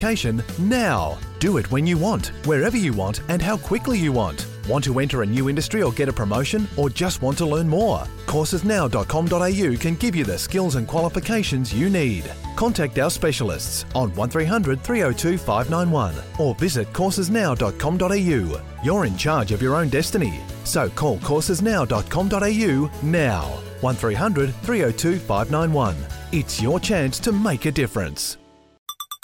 now. Do it when you want, wherever you want, and how quickly you want. Want to enter a new industry or get a promotion, or just want to learn more? Coursesnow.com.au can give you the skills and qualifications you need. Contact our specialists on 1300 302 591 or visit coursesnow.com.au. You're in charge of your own destiny, so call coursesnow.com.au now. 1300 302 591. It's your chance to make a difference.